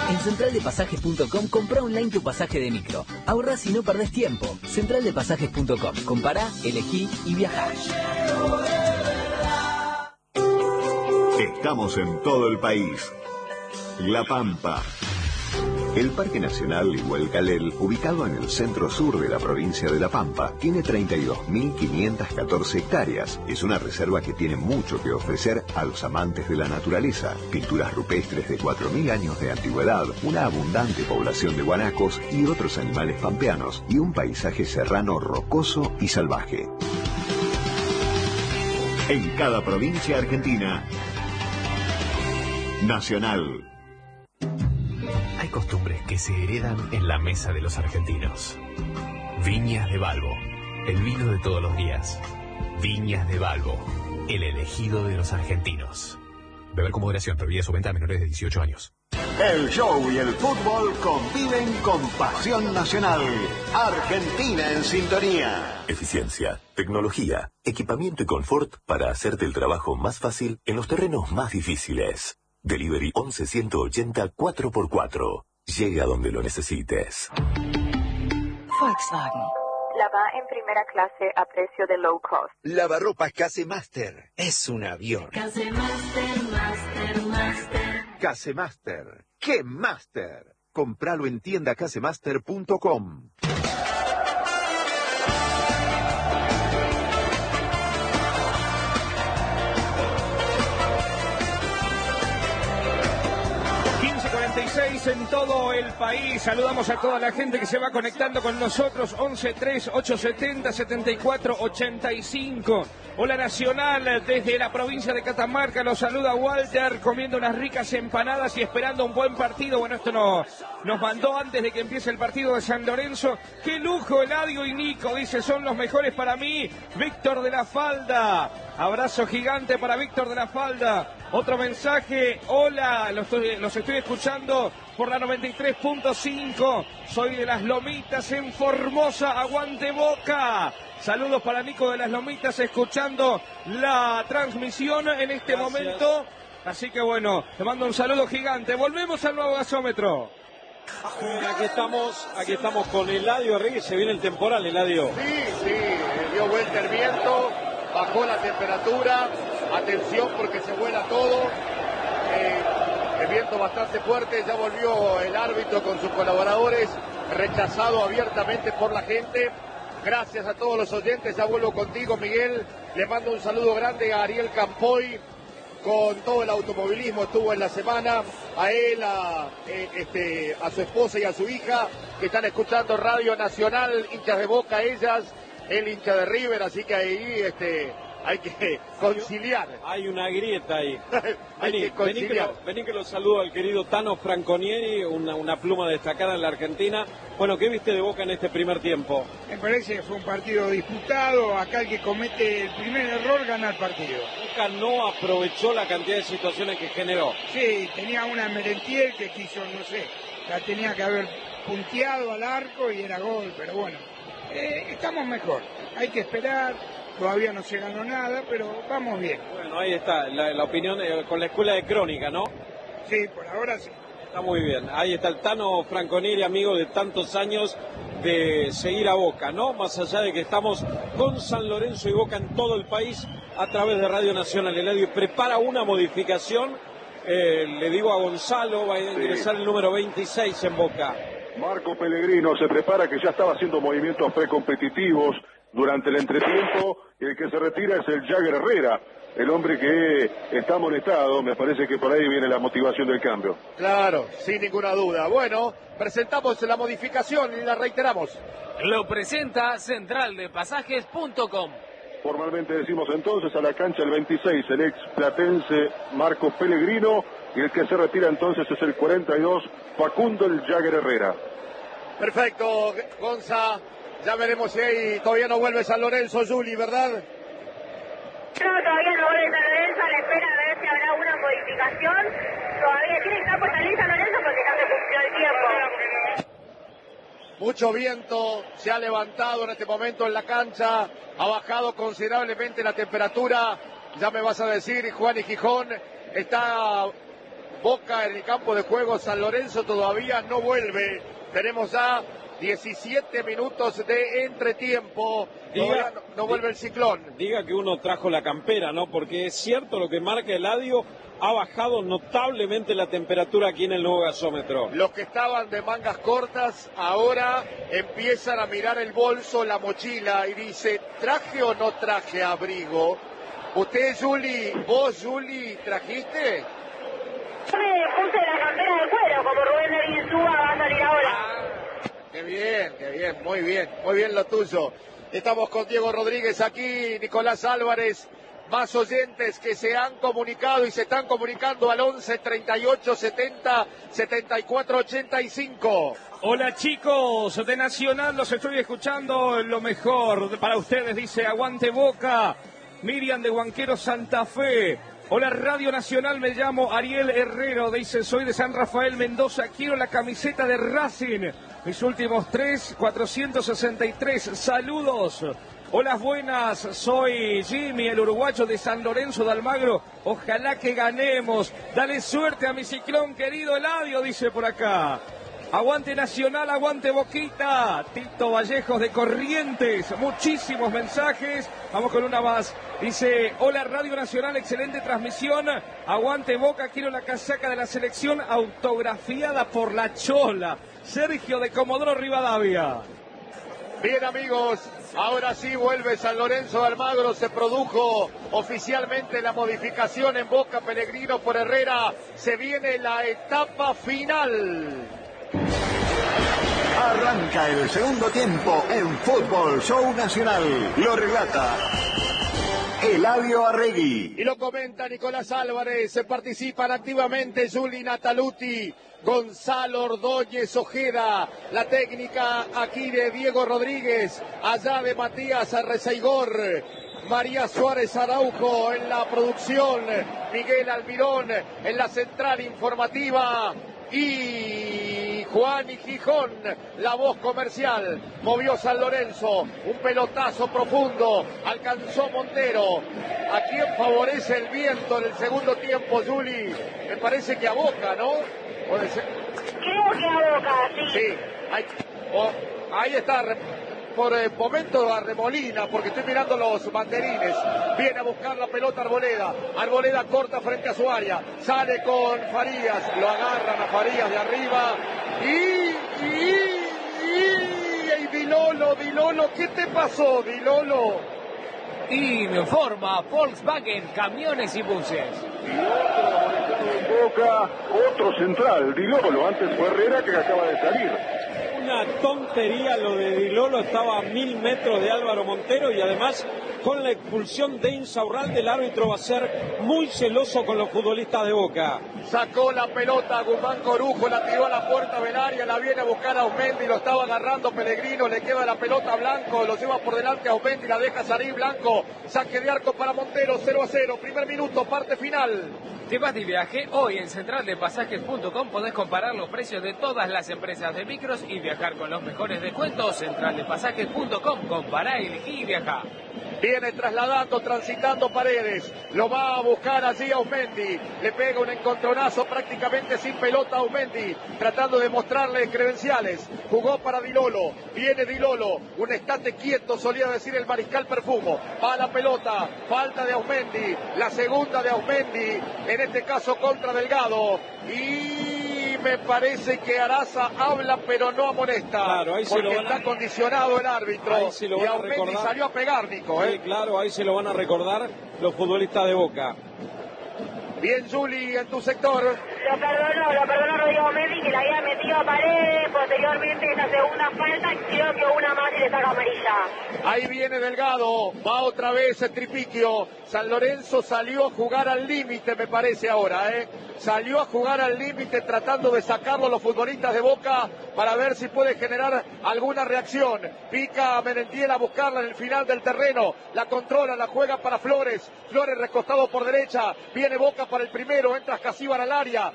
En centraldepasajes.com comprá online tu pasaje de micro. Ahorrás y no perdés tiempo. Centraldepasajes.com. Compará, elegí y viajá. Estamos en todo el país. La Pampa. El Parque Nacional Igualcalel, ubicado en el centro-sur de la provincia de La Pampa, tiene 32.514 hectáreas. Es una reserva que tiene mucho que ofrecer a los amantes de la naturaleza. Pinturas rupestres de 4.000 años de antigüedad, una abundante población de guanacos y otros animales pampeanos, y un paisaje serrano rocoso y salvaje. En cada provincia argentina, Nacional. Hay costumbres que se heredan en la mesa de los argentinos. Viñas de Balbo, el vino de todos los días. Viñas de Balbo, el elegido de los argentinos. Beber con moderación, prohibida su venta a menores de 18 años. El show y el fútbol conviven con pasión nacional. Argentina en sintonía. Eficiencia, tecnología, equipamiento y confort para hacerte el trabajo más fácil en los terrenos más difíciles. Delivery 11 180 4x4. Llega donde lo necesites. Volkswagen. Lava en primera clase a precio de low cost. Lavarropas Casemaster. Es un avión. Casemaster, Master. Casemaster. ¡Qué Master! Compralo en tiendacasemaster.com. 15:46 en todo el país. Saludamos a toda la gente que se va conectando con nosotros. 11-3-870-7485. Hola Nacional, desde la provincia de Catamarca los saluda Walter, comiendo unas ricas empanadas y esperando un buen partido. Bueno, esto nos mandó antes de que empiece el partido de San Lorenzo. ¡Qué lujo, Eladio y Nico! Dice, son los mejores para mí. Víctor de la Falda. Abrazo gigante para Víctor de la Falda. Otro mensaje. Hola, los estoy escuchando por la 93.5. Soy de Las Lomitas en Formosa. ¡Aguante Boca! Saludos para Nico de Las Lomitas escuchando la transmisión en este momento. Así que bueno, te mando un saludo gigante. Volvemos al nuevo gasómetro. Aquí estamos con Eladio Reyes. Se viene el temporal, Eladio. Sí, dio vuelta el viento, bajó la temperatura. Atención porque se vuela todo. El viento bastante fuerte. Ya volvió el árbitro con sus colaboradores, rechazado abiertamente por la gente. Gracias a todos los oyentes. Ya vuelvo contigo, Miguel. Le mando un saludo grande a Ariel Campoy. Con todo el automovilismo estuvo en la semana. A él, a su esposa y a su hija, que están escuchando Radio Nacional, hinchas de Boca ellas, el hincha de River, así que ahí hay que conciliar. Hay una grieta ahí. Vení que lo saludo al querido Tano Franconieri, una pluma destacada en la Argentina. Bueno, ¿qué viste de Boca en este primer tiempo? Me parece que fue un partido disputado. Acá el que comete el primer error gana el partido. Boca no aprovechó la cantidad de situaciones que generó. Sí, tenía una Merentiel que quiso, no sé, la tenía que haber punteado al arco y era gol, pero bueno, estamos mejor. Hay que esperar. Todavía no se ganó nada, pero vamos bien. Bueno, ahí está, la opinión con la escuela de crónica, ¿no? Sí, por ahora sí. Está muy bien. Ahí está el Tano Franconieri, amigo de tantos años de seguir a Boca, ¿no? Más allá de que estamos con San Lorenzo y Boca en todo el país a través de Radio Nacional. Eladio prepara una modificación, le digo a Gonzalo, va a ingresar el número 26 en Boca. Marco Pellegrino se prepara, que ya estaba haciendo movimientos precompetitivos durante el entretiempo, y el que se retira es el Jagger Herrera, el hombre que está amonestado. Me parece que por ahí viene la motivación del cambio. Claro, sin ninguna duda. Bueno, presentamos la modificación y la reiteramos. Lo presenta centraldepasajes.com. Formalmente decimos entonces a la cancha el 26, el ex platense Marco Pellegrino, y el que se retira entonces es el 42, Facundo el Jagger Herrera. Perfecto, Gonza. Ya veremos si ahí todavía no vuelve San Lorenzo, Juli, ¿verdad? No, todavía no vuelve San Lorenzo, a la espera a ver si habrá una modificación. Todavía tiene que estar por salir San Lorenzo porque ya se cumplió el tiempo. Mucho viento se ha levantado en este momento en la cancha, ha bajado considerablemente la temperatura. Ya me vas a decir, Juan y Gijón, está Boca en el campo de juego. San Lorenzo todavía no vuelve. Tenemos ya 17 minutos de entretiempo. No vuelve el ciclón. Diga que uno trajo la campera, ¿no? Porque es cierto lo que marca Eladio. Ha bajado notablemente la temperatura aquí en el nuevo gasómetro. Los que estaban de mangas cortas ahora empiezan a mirar el bolso, la mochila y dice, ¿traje o no traje abrigo? ¿Usted, Juli, vos, Juli, trajiste? Yo me puse la campera de cuero, como Rubén de Insúa va a salir ahora. Qué bien, muy bien lo tuyo. Estamos con Diego Rodríguez aquí, Nicolás Álvarez. Más oyentes que se han comunicado y se están comunicando al 11 38 70 74 85. Hola chicos de Nacional, los estoy escuchando, lo mejor para ustedes, dice Aguante Boca. Miriam de Huanquero Santa Fe. Hola Radio Nacional, me llamo Ariel Herrero, dice, soy de San Rafael Mendoza, quiero la camiseta de Racing. Mis últimos 463, saludos. Hola, buenas, soy Jimmy, el uruguayo de San Lorenzo de Almagro. Ojalá que ganemos. Dale suerte a mi ciclón, querido Eladio, dice por acá. Aguante Nacional, aguante Boquita. Tito Vallejos de Corrientes. Muchísimos mensajes. Vamos con una más. Dice, hola Radio Nacional, excelente transmisión. Aguante Boca, quiero la casaca de la selección autografiada por la Chola. Sergio de Comodoro Rivadavia. Bien amigos, ahora sí vuelve San Lorenzo de Almagro, se produjo oficialmente la modificación en Boca, Pellegrino por Herrera, se viene la etapa final. Arranca el segundo tiempo en Fútbol Show Nacional, lo relata Eladio Arregui. Y lo comenta Nicolás Álvarez, se participan activamente Juli Nataluti, Gonzalo Ordóñez Ojeda, la técnica aquí de Diego Rodríguez, allá de Matías Arrezaigor, María Suárez Araujo en la producción, Miguel Almirón en la central informativa y Juan y Gijón, la voz comercial. Movió San Lorenzo, un pelotazo profundo, alcanzó Montero. ¿A quién favorece el viento en el segundo tiempo, Juli? Me parece que a Boca, ¿no? Puede ser. Creo que a Boca, sí. Sí, ahí está, por momento Arremolina, porque estoy mirando los banderines. Viene a buscar la pelota Arboleda. Arboleda corta frente a su área. Sale con Farías. Lo agarran a Farías de arriba. Y Dilolo, ¿qué te pasó, Dilolo? Informa Volkswagen Camiones y Buses. Boca, otro central, Dilolo, antes fue Herrera que acaba de salir. Una tontería lo de Dilolo, estaba a 1000 metros de Álvaro Montero y además con la expulsión de Insaurralde el árbitro va a ser muy celoso con los futbolistas de Boca. Sacó la pelota Guzmán Corujo, la tiró a la puerta del área, la viene a buscar a Aumendi, lo estaba agarrando Pellegrino, le queda la pelota a Blanco, lo lleva por delante a Aumendi, la deja salir Blanco, saque de arco para Montero, 0-0, primer minuto, parte final. ¿Te vas de viaje? Hoy en centraldepasajes.com podés comparar los precios de todas las empresas de micros y viajar con los mejores descuentos. Centraldepasajes.com, compará, elegí y viajá. Viene trasladando, transitando Paredes, lo va a buscar allí a Aumendi, le pega un encontronazo prácticamente sin pelota a Aumendi, tratando de mostrarle credenciales, jugó para Dilolo, viene Dilolo, un estate quieto solía decir el mariscal Perfumo, va a la pelota, falta de Aumendi, la segunda de Aumendi, en este caso contra Delgado, y me parece que Araza habla pero no amonesta, claro, ahí porque está condicionado el árbitro, y Aumendi salió a pegar, Nico. Sí, claro, ahí se lo van a recordar los futbolistas de Boca. Bien, Juli, en tu sector. Lo perdonó Rodrigo Mendy, que le había metido a Paredes, posteriormente esa segunda falta, creo que una más y le saca amarilla. Ahí viene Delgado, va otra vez el Tripiquio. San Lorenzo salió a jugar al límite, me parece ahora, Salió a jugar al límite tratando de sacarlo los futbolistas de Boca para ver si puede generar alguna reacción. Pica a Merentiel a buscarla en el final del terreno, la controla, la juega para Flores. Flores recostado por derecha, viene Boca para el primero, entra Casíbar al área,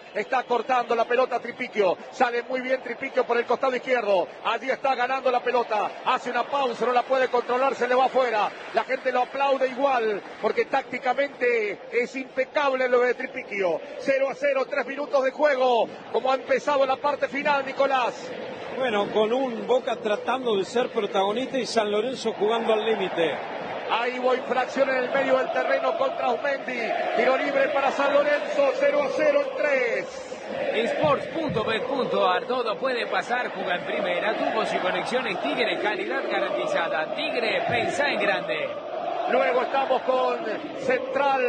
está cortando la pelota Tripiquio, sale muy bien Tripiquio por el costado izquierdo, allí está ganando la pelota, hace una pausa, no la puede controlar, se le va afuera, la gente lo aplaude igual, porque tácticamente es impecable lo de Tripiquio. 0-0, 3 minutos de juego, como ha empezado la parte final, Nicolás. Bueno, con un Boca tratando de ser protagonista y San Lorenzo jugando al límite. Ahí hubo infracción en el medio del terreno contra Aumendi. Tiro libre para San Lorenzo, 0-0 en 3. Sports.bet.ar, todo puede pasar, juega en primera, tubos y conexiones Tigre, calidad garantizada. Tigre, pensá en grande. Luego estamos con Central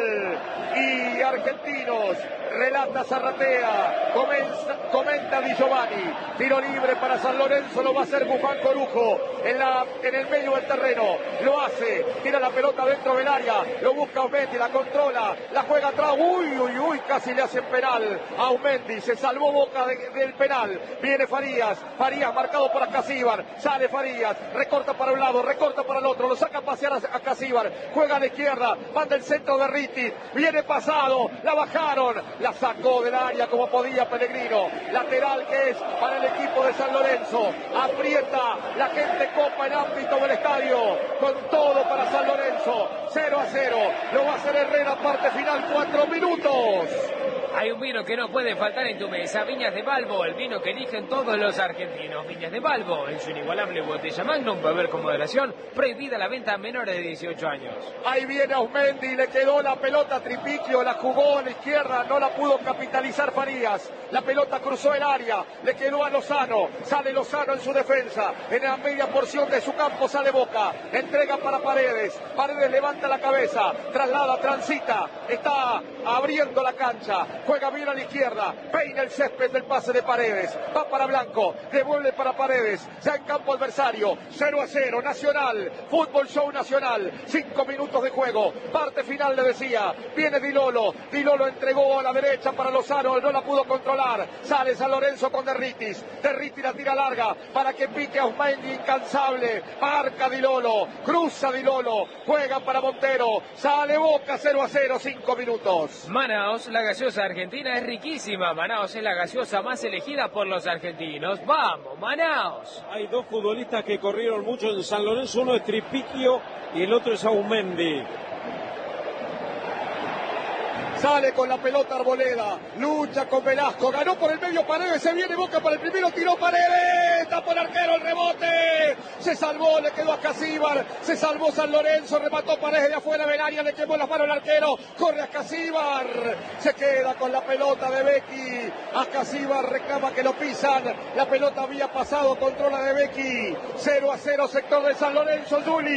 y Argentinos. Relata Zarratea, comenta Di Giovanni. Tiro libre para San Lorenzo, lo va a hacer Guzmán Corujo en el medio del terreno. Lo hace, tira la pelota dentro del área, lo busca Aumendi, la controla, la juega atrás. Uy, casi le hacen penal a Aumendi. Se salvó Boca del penal. Viene Farías marcado por Acasíbar. Sale Farías, recorta para un lado, recorta para el otro, lo saca a pasear a Acasíbar. Juega a la izquierda, manda el centro de Ritti. Viene pasado, la bajaron. La sacó del área como podía Pellegrino. Lateral que es para el equipo de San Lorenzo. Aprieta la gente copa el ámbito del estadio. Con todo para San Lorenzo. 0-0. Lo va a hacer Herrera, parte final, 4 minutos. Hay un vino que no puede faltar en tu mesa, Viñas de Balbo, el vino que eligen todos los argentinos. Viñas de Balbo, en su inigualable botella Magnum, beber con moderación, prohibida la venta a menores de 18 años. Ahí viene Aumendi, le quedó la pelota a Tripiquio, la jugó a la izquierda, no la pudo capitalizar Farías. La pelota cruzó el área, le quedó a Lozano, sale Lozano en su defensa, en la media porción de su campo sale Boca, entrega para Paredes, Paredes levanta la cabeza, traslada, transita, está abriendo la cancha. Juega bien a la izquierda, peina el césped del pase de Paredes, va para Blanco, devuelve para Paredes, ya en campo adversario, 0-0, Nacional, Fútbol Show Nacional, 5 minutos de juego, parte final le decía, viene Di Lolo entregó a la derecha para Lozano, no la pudo controlar, sale San Lorenzo con Derritis la tira larga, para que pique a Aumendi, incansable, marca Di Lolo, cruza Di Lolo, juega para Montero, sale Boca, 0-0, 5 minutos. Manaos, la gaseosa argentina es riquísima. Manaos es la gaseosa más elegida por los argentinos. ¡Vamos, Manaos! Hay dos futbolistas que corrieron mucho en San Lorenzo, uno es Tripiquio y el otro es Aumendi. Sale con la pelota Arboleda, lucha con Velasco, ganó por el medio Paredes, se viene Boca para el primero, tiró Paredes, tapó el arquero, el rebote, se salvó, le quedó a Acasíbar, se salvó San Lorenzo, remató Paredes de afuera del área, le quemó las manos al arquero, corre Acasíbar, se queda con la pelota de Becchi, Acasíbar reclama que lo pisan, la pelota había pasado, controla de Becchi, 0-0 sector de San Lorenzo, Juli.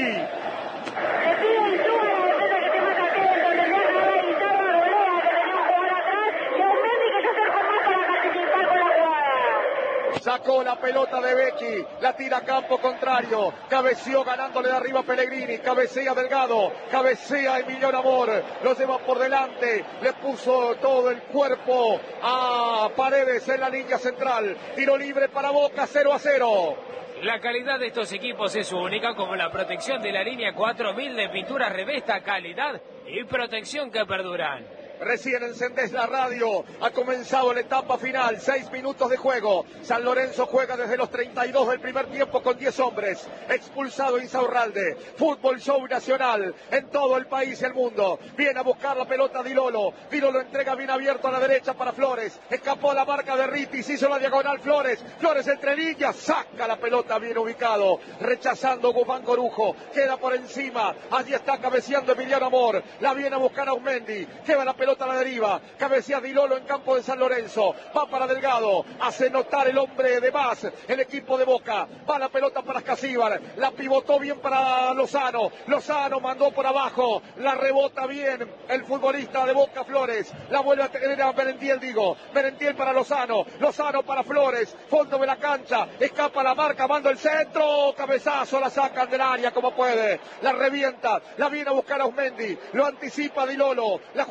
Le pido el suba a la defensa que esté más atento, tendría que haber evitado a Arboleda que tenía un jugador atrás y a Aumendi que se acercó más para participar con la jugada. Sacó la pelota de Becchi, la tira a campo contrario, cabeció ganándole de arriba Pellegrini, cabecea Delgado, cabecea Emiliano Amor, lo lleva por delante, le puso todo el cuerpo a Paredes en la línea central, tiro libre para Boca, 0-0. La calidad de estos equipos es única, como la protección de la línea 4000 de pintura Revesta, calidad y protección que perduran. Recién encendés la radio, ha comenzado la etapa final, 6 minutos de juego. San Lorenzo juega desde los 32 del primer tiempo con 10 hombres. Expulsado Insaurralde. Fútbol Show Nacional en todo el país y el mundo. Viene a buscar la pelota Di Lolo. Di Lolo entrega bien abierto a la derecha para Flores. Escapó la marca de Ritis, hizo la diagonal Flores. Flores entre líneas, saca la pelota bien ubicado. Rechazando Guzmán Corujo. Queda por encima. Allí está cabeceando Emiliano Amor. La viene a buscar Aumendi. Lleva la pelota a la deriva, cabecea Di Lolo en campo de San Lorenzo, va para Delgado, hace notar el hombre de más, el equipo de Boca, va la pelota para Acasíbar, la pivotó bien para Lozano, Lozano mandó por abajo, la rebota bien el futbolista de Boca Flores, la vuelve a tener a Merentiel, Merentiel para Lozano, Lozano para Flores, fondo de la cancha, escapa la marca, manda el centro, cabezazo, la sacan del área como puede, la revienta, la viene a buscar Aumendi, lo anticipa Di Lolo, la juega para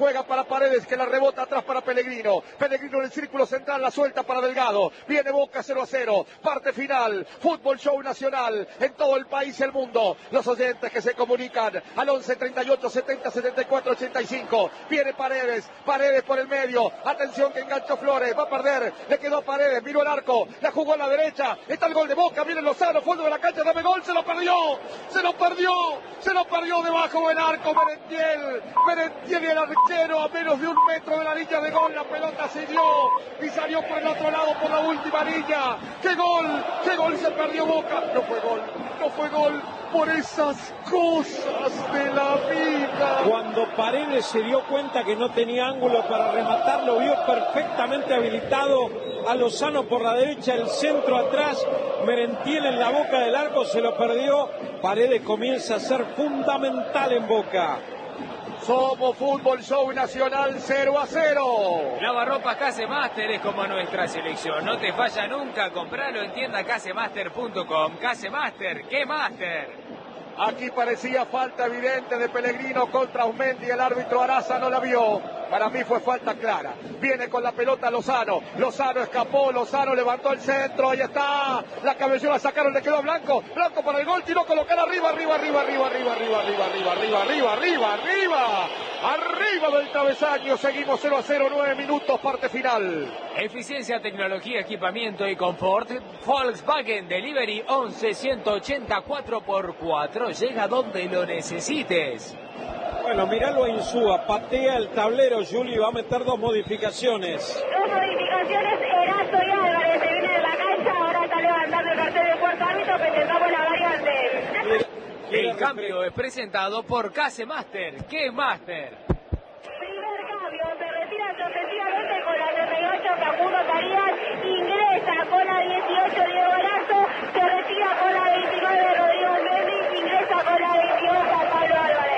para Paredes, que la rebota atrás para Pellegrino. Pellegrino en el círculo central, la suelta para Delgado. Viene Boca 0-0. Parte final. Fútbol Show Nacional en todo el país y el mundo. Los oyentes que se comunican al 11 38 70 74 85. Viene Paredes. Paredes por el medio. Atención que enganchó Flores. Va a perder. Le quedó a Paredes. Miró el arco. La jugó a la derecha. Está el gol de Boca. Viene Lozano. Fondo de la cancha. Dame gol. Se lo perdió. Se lo perdió. Se lo perdió debajo del arco. Merentiel y el arquero a menos de 1 metro de la línea de gol. La pelota siguió y salió por el otro lado por la última línea. ¡Qué gol! ¡Qué gol se perdió Boca! No fue gol. No fue gol por esas cosas de la vida. Cuando Paredes se dio cuenta que no tenía ángulo para rematar, lo vio perfectamente habilitado a Lozano por la derecha, el centro atrás, Merentiel en la boca del arco, se lo perdió. Paredes comienza a ser fundamental en Boca. Somos Fútbol Show Nacional 0-0. Lavarropas Casemaster es como nuestra selección. No te falla nunca. Compralo en tienda casemaster.com. Casemaster, ¿qué master? Aquí parecía falta evidente de Pellegrino contra Aumendi. El árbitro Araza no la vio. Para mí fue falta clara. Viene con la pelota Lozano. Lozano escapó. Lozano levantó el centro. Ahí está. La cabellera sacaron. Le quedó a Blanco. Blanco para el gol. Tiró colocar arriba. Arriba del travesaño. Seguimos 0-0. 9 minutos. Parte final. Eficiencia, tecnología, equipamiento y confort. Volkswagen Delivery 11-180 4x4. Llega donde lo necesites. Bueno, miralo a Insúa, patea el tablero, Juli, va a meter 2 modificaciones. 2 modificaciones, Erazo y Álvarez se viene de la cancha, ahora está levantando el cartel de cuarto árbitro, presentamos la variante. El cambio es presentado por Casemaster. ¿Qué Master? Primer cambio, se retira sucesivamente con la 38 Facundo Tarías, ingresa con la 18 Diego Erazo, se retira con la 29 Rodrigo Mendy, ingresa con la 22 Pablo Álvarez.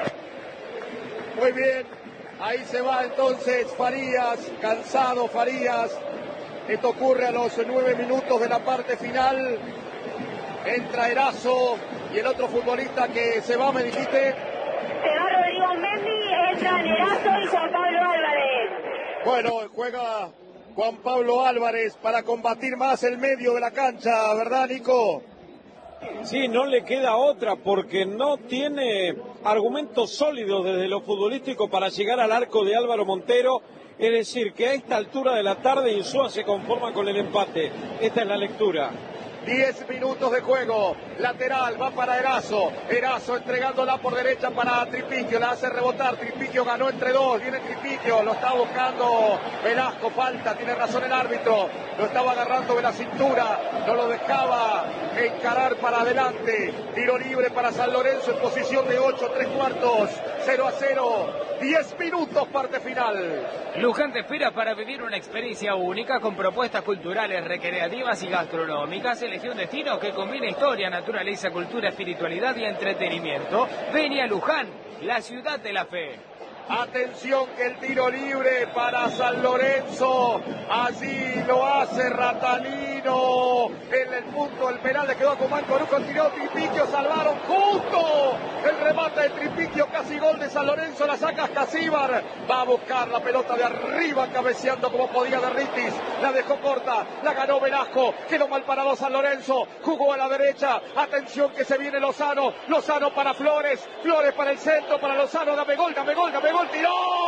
Muy bien, ahí se va entonces Farías, cansado Farías. Esto ocurre a los 9 minutos de la parte final. Entra Erazo y el otro futbolista que se va, me dijiste. Se va Rodrigo Mendy, entra Erazo y Juan Pablo Álvarez. Bueno, juega Juan Pablo Álvarez para combatir más el medio de la cancha, ¿verdad, Nico? Sí, no le queda otra porque no tiene argumentos sólidos desde lo futbolístico para llegar al arco de Álvaro Montero. Es decir, que a esta altura de la tarde Insúa se conforma con el empate. Esta es la lectura. 10 minutos de juego, lateral, va para Erazo, Erazo entregándola por derecha para Tripiquio, la hace rebotar, Tripiquio ganó entre 2, viene Tripiquio, lo está buscando Velasco, falta, tiene razón el árbitro, lo estaba agarrando de la cintura, no lo dejaba encarar para adelante, tiro libre para San Lorenzo en posición de 8, 3/4, 0-0, 10 minutos, parte final. Luján te espera para vivir una experiencia única con propuestas culturales, recreativas y gastronómicas. Elegí un destino que combina historia, naturaleza, cultura, espiritualidad y entretenimiento. Vení a Luján, la ciudad de la fe. Atención que el tiro libre para San Lorenzo, allí lo hace Ratalino, en el punto del penal le quedó con Manco Corujo, tiró Tripiquio, salvaron justo el remate de Tripiquio, casi gol de San Lorenzo, la saca Casíbar, va a buscar la pelota de arriba, cabeceando como podía Derritis, la dejó corta, la ganó Velasco, quedó mal parado San Lorenzo, jugó a la derecha, atención que se viene Lozano, Lozano para Flores, Flores para el centro, para Lozano, dame gol, tiró,